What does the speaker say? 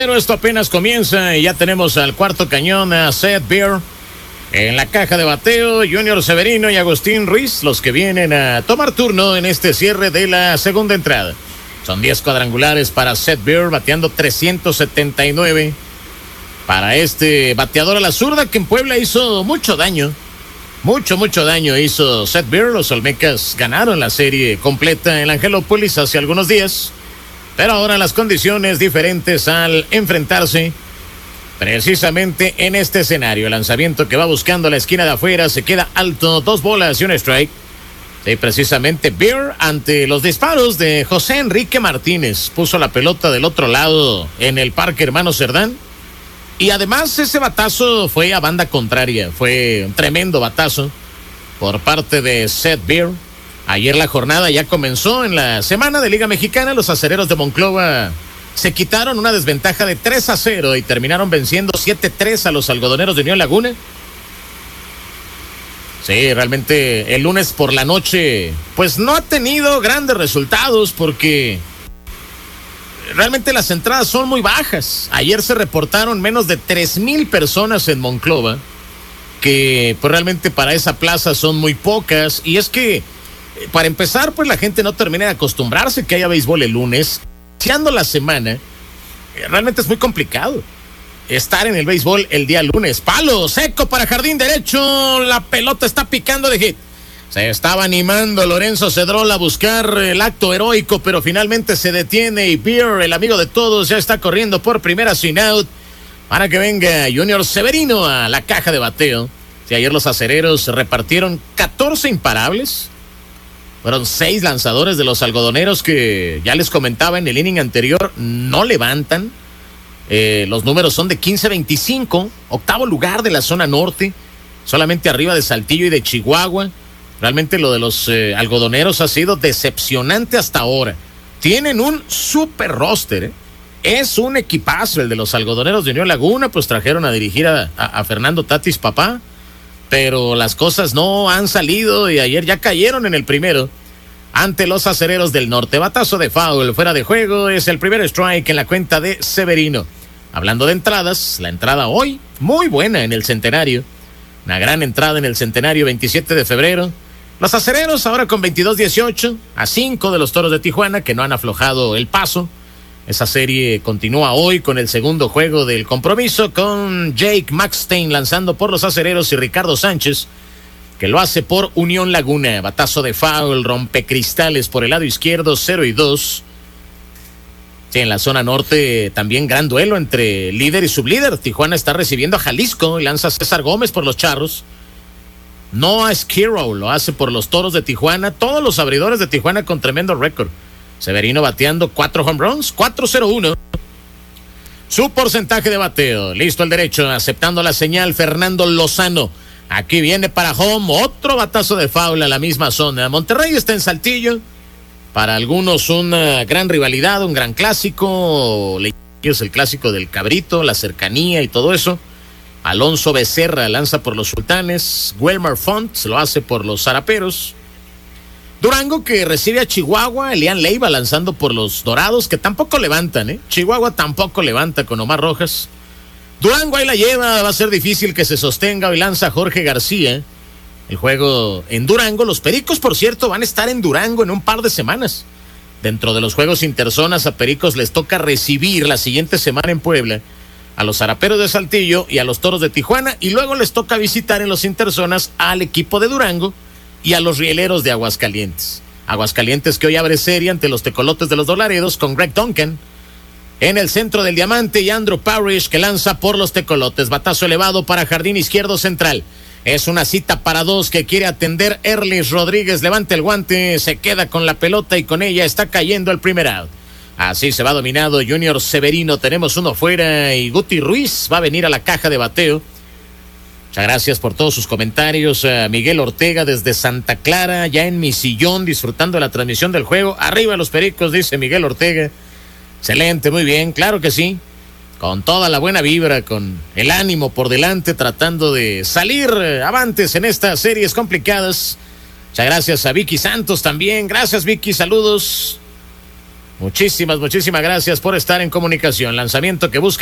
Pero esto apenas comienza y ya tenemos al cuarto cañón a Seth Beer en la caja de bateo. Junior Severino y Agustín Ruiz, los que vienen a tomar turno en este cierre de la segunda entrada. Son 10 cuadrangulares para Seth Beer, bateando 379. Para este bateador a la zurda que en Puebla hizo mucho daño. Mucho daño hizo Seth Beer. Los Olmecas ganaron la serie completa en Angelópolis hace algunos días. Pero ahora las condiciones diferentes al enfrentarse precisamente en este escenario. El lanzamiento que va buscando la esquina de afuera se queda alto, 2 bolas y un strike. Sí, precisamente Beer, ante los disparos de José Enrique Martínez, puso la pelota del otro lado en el Parque Hermano Cerdán. Y además ese batazo fue a banda contraria. Fue un tremendo batazo por parte de Seth Beer. Ayer la jornada ya comenzó en la semana de Liga Mexicana. Los acereros de Monclova se quitaron una desventaja de 3-0 y terminaron venciendo 7-3 a los algodoneros de Unión Laguna. Sí, realmente el lunes por la noche pues no ha tenido grandes resultados porque realmente las entradas son muy bajas. Ayer se reportaron menos de 3,000 personas en Monclova, que pues realmente para esa plaza son muy pocas. Y es que para empezar, pues la gente no termina de acostumbrarse que haya béisbol el lunes. Iniciando la semana, realmente es muy complicado estar en el béisbol el día lunes. Palo seco para jardín derecho. La pelota está picando de hit. Se estaba animando Lorenzo Cedrol a buscar el acto heroico, pero finalmente se detiene y Beer, el amigo de todos, ya está corriendo por primera sin out para que venga Junior Severino a la caja de bateo. Si ayer los acereros repartieron 14 imparables. Fueron 6 lanzadores de los algodoneros que ya les comentaba en el inning anterior, no levantan. Los números son de 15-25, octavo lugar de la zona norte, solamente arriba de Saltillo y de Chihuahua. Realmente lo de los algodoneros ha sido decepcionante hasta ahora. Tienen un super roster, Es un equipazo el de los algodoneros de Unión Laguna, pues trajeron a dirigir a Fernando Tatis Papá, pero las cosas no han salido y ayer ya cayeron en el primero ante los acereros del norte. Batazo de foul, fuera de juego, es el primer strike en la cuenta de Severino. Hablando de entradas, la entrada hoy, muy buena en el Centenario. Una gran entrada en el Centenario, 27 de febrero. Los acereros ahora con 22-18, a 5 de los Toros de Tijuana, que no han aflojado el paso. Esa serie continúa hoy con el segundo juego del compromiso, con Jake McStain lanzando por los acereros y Ricardo Sánchez, que lo hace por Unión Laguna. Batazo de foul, rompecristales por el lado izquierdo, 0-2. Sí, en la zona norte también gran duelo entre líder y sublíder. Tijuana está recibiendo a Jalisco y lanza César Gómez por los Charros. Noah Skirrow lo hace por los Toros de Tijuana. Todos los abridores de Tijuana con tremendo récord. Severino bateando 4 home runs, 4-0-1. Su porcentaje de bateo. Listo el derecho, aceptando la señal Fernando Lozano. Aquí viene para home, otro batazo de foul a la misma zona. Monterrey está en Saltillo. Para algunos una gran rivalidad, un gran clásico. Es el clásico del Cabrito, la cercanía y todo eso. Alonso Becerra lanza por los Sultanes. Wilmer Font lo hace por los Zaraperos. Durango, que recibe a Chihuahua. Elian Leiva lanzando por los Dorados, que tampoco levantan, Chihuahua tampoco levanta con Omar Rojas. Durango ahí la lleva, va a ser difícil que se sostenga. Hoy lanza Jorge García. El juego en Durango. Los Pericos, por cierto, van a estar en Durango en un par de semanas. Dentro de los juegos interzonas, a Pericos les toca recibir la siguiente semana en Puebla a los Zaraperos de Saltillo y a los Toros de Tijuana, y luego les toca visitar en los interzonas al equipo de Durango y a los Rieleros de Aguascalientes. Aguascalientes que hoy abre serie ante los Tecolotes de los Dolaredos con Greg Duncan en el centro del diamante y Andrew Parrish, que lanza por los Tecolotes. Batazo elevado para jardín izquierdo central. Es una cita para 2 que quiere atender Erlis Rodríguez. Levanta el guante, se queda con la pelota y con ella está cayendo el primer out. Así se va dominado Junior Severino. Tenemos uno fuera y Guti Ruiz va a venir a la caja de bateo. Muchas gracias por todos sus comentarios. Miguel Ortega desde Santa Clara, ya en mi sillón, disfrutando de la transmisión del juego. Arriba los Pericos, dice Miguel Ortega. Excelente, muy bien, claro que sí. Con toda la buena vibra, con el ánimo por delante, tratando de salir avantes en estas series complicadas. Muchas gracias a Vicky Santos también. Gracias, Vicky, saludos. Muchísimas gracias por estar en comunicación. Lanzamiento que busca